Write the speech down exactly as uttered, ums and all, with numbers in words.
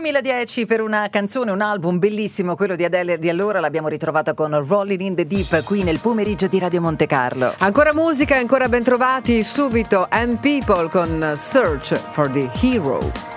duemiladieci per una canzone, un album bellissimo, quello di Adele di allora, l'abbiamo ritrovata con Rolling in the Deep qui nel pomeriggio di Radio Monte Carlo. Ancora musica, ancora ben trovati, subito And People con Search for the Hero.